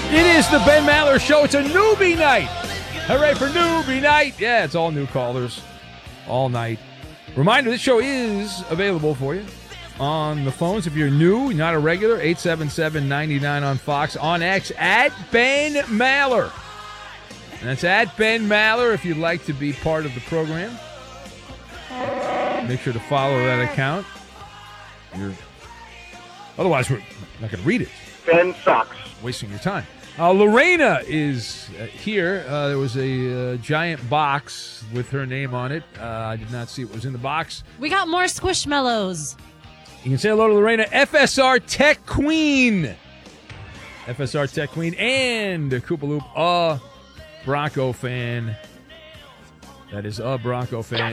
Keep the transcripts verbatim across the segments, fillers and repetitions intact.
It is the Ben Maller Show. It's a newbie night. Hooray for newbie night. Yeah, it's all new callers all night. Reminder, this show is available for you on the phones. If you're new, not a regular, eight seven seven, nine nine on Fox. On X, at Ben Maller. And that's at Ben Maller if you'd like to be part of the program. Make sure to follow that account. You're, otherwise, we're not going to read it. Ben sucks. Wasting your time. Uh, Lorena is uh, here. Uh, there was a uh, giant box with her name on it. Uh, I did not see what was in the box. We got more Squishmallows. You can say hello to Lorena, F S R Tech Queen. F S R Tech Queen and Koopa Loop, a Bronco fan. That is a Bronco fan.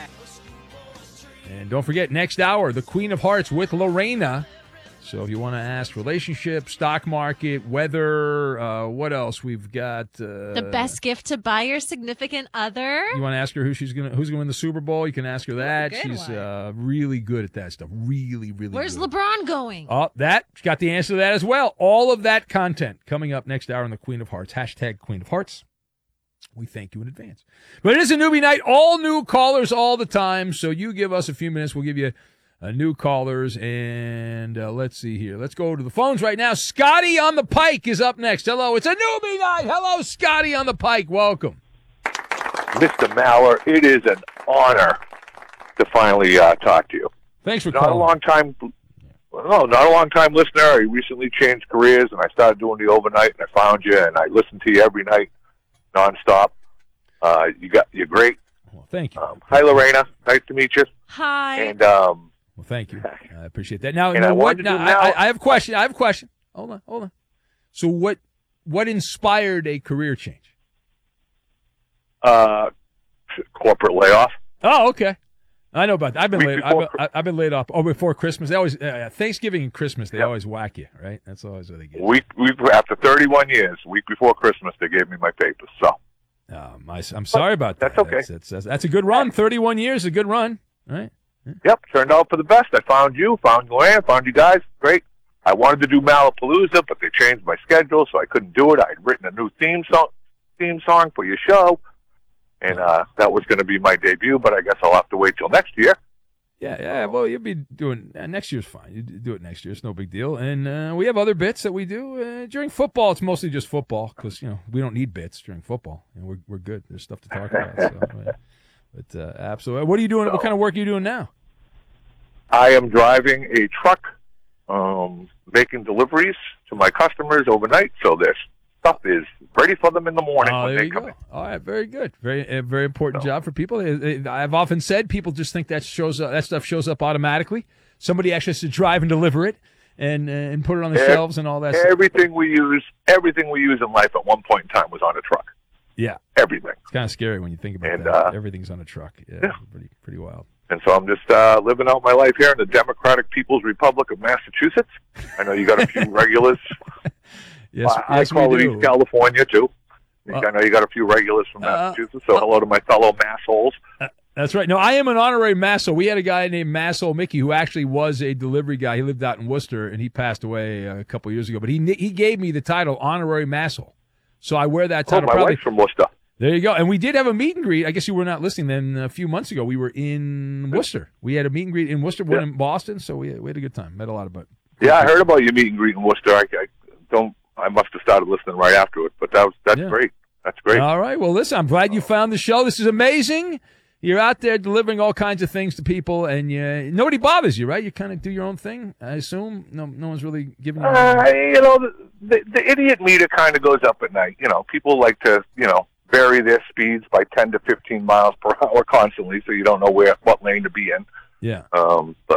And don't forget, next hour, the Queen of Hearts with Lorena. So if you want to ask relationship, stock market, weather, uh, what else? We've got uh, the best gift to buy your significant other. You want to ask her who she's gonna who's gonna win the Super Bowl? You can ask her that. She's uh, really good at that stuff. Really, really. Where's good. LeBron going? Oh, that she got the answer to that as well. All of that content coming up next hour on the Queen of Hearts. Hashtag Queen of Hearts. We thank you in advance. But it is a newbie night. All new callers all the time. So you give us a few minutes. We'll give you uh, new callers. And uh, let's see here. Let's go to the phones right now. Scotty on the Pike is up next. Hello. It's a newbie night. Hello, Scotty on the Pike. Welcome. Mister Maller, it is an honor to finally uh, talk to you. Thanks for not calling. a long time. No, not a long time listener. I recently changed careers, and I started doing the overnight, and I found you, and I listen to you every night. Nonstop. Uh, you got you're great. Well, thank you. Um, hi, Lorena. Nice to meet you. Hi. And um, well, thank you. I appreciate that. Now, and now I what? wanted to Now, do now- I, I have a question. I have a question. Hold on, hold on. So, what what inspired a career change? Uh, corporate layoff. Oh, okay. I know about that. I've been Week laid. I've before been, I've been laid off. Oh, before Christmas. They always uh, Thanksgiving and Christmas. They Yep. always whack you, right? That's always what they get. Week, week after thirty-one years, week before Christmas, they gave me my papers. So. Um, I, I'm sorry about that. That's okay. That's, that's, that's, that's a good run. thirty-one years, a good run, right? Yep, turned out for the best. I found you, found Luann, found you guys. Great. I wanted to do Malapalooza, but they changed my schedule, so I couldn't do it. I had written a new theme song, theme song for your show, and uh, that was going to be my debut, but I guess I'll have to wait till next year. Yeah, yeah. Well, you'll be doing uh, next year's fine. You do it next year; it's no big deal. And uh, we have other bits that we do uh, during football. It's mostly just football because you know we don't need bits during football, and we're we're good. There's stuff to talk about. So, uh, but uh, absolutely, what are you doing? So, what kind of work are you doing now? I am driving a truck, um, making deliveries to my customers overnight, so their stuff is ready for them in the morning Oh, when there they you come go. in. All right, very good. Very, a very important So- job for people. Uh, uh, I've often said people just think that shows up, that stuff shows up automatically. Somebody actually has to drive and deliver it, and uh, and put it on the Ev- shelves and all that. stuff. Everything we use, everything we use in life at one point in time was on a truck. Yeah, Everything. it's kind of scary when you think about And, that. uh, Everything's on a truck. Yeah, yeah. pretty pretty wild. And so I'm just uh, living out my life here in the Democratic People's Republic of Massachusetts. I know you got a few regulars. Yes, I, yes, I call we it do. East California, too. Well, I know you got a few regulars from uh, Massachusetts, so hello to my fellow massholes. That's right. No, I am an honorary Masso. We had a guy named Masso Mickey who actually was a delivery guy. He lived out in Worcester, and he passed away a couple years ago. But he he gave me the title honorary Masso. So I wear that Oh, title my proudly. wife's from Worcester. There you go. And we did have a meet and greet. I guess you were not listening then. A few months ago, we were in Worcester. We had a meet and greet in Worcester, one Yeah. in Boston. So we, we had a good time. Met a lot of but. Yeah, I heard about your meet and greet in Worcester. I, I don't. I must have started listening right after it, but that was that's Yeah. great. That's great. All right. Well, listen, I'm glad you found the show. This is amazing. You're out there delivering all kinds of things to people, and you, nobody bothers you, right? You kind of do your own thing, I assume. No, no one's really giving you. Uh, you know, the, the, the idiot meter kind of goes up at night. You know, people like to, you know, vary their speeds by ten to fifteen miles per hour constantly, so you don't know where what lane to be in. Yeah. Um, but